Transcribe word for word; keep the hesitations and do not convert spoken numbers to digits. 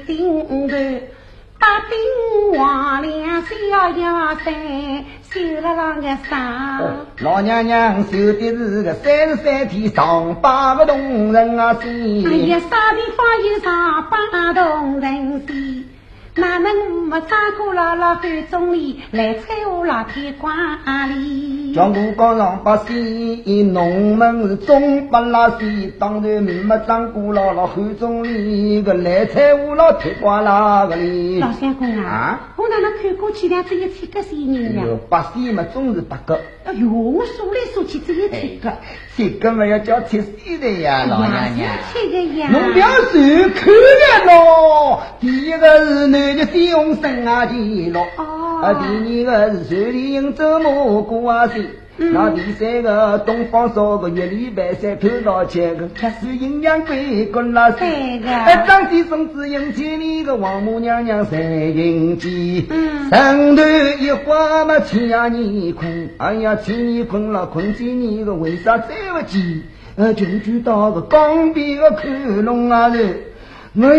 顶头八顶黄粱小呀山，修了那个啥？ 老娘娘修的是个三十三天上八不动人啊心。 哎呀，啥地方有上八动人心？哪能没张过姥姥汉总理来猜我老天光里？ 叫我讲上八西，农门是中八拉西，当然没张过姥姥汉总理个来猜我老天光那个里。 老相公啊， 啊我哪能看过去两只有七个新人呀？ 八西嘛总是八个。 哎呦，我数来数去只有七个。 七个嘛要叫七岁的呀，老娘娘。 七个呀。 侬不要随看呀喏。第一个是男的费用生啊记录，啊，第二个是水里应走蘑菇啊水。那第三个东方烧个月里白菜头到切个，吃是营养贵过那三个。 哎，当地送子迎千里个王母娘娘三迎鸡，上头一花嘛千呀你困，哎呀千你困了困起你个为啥再不急？呃，就知道个江边个看龙啊人。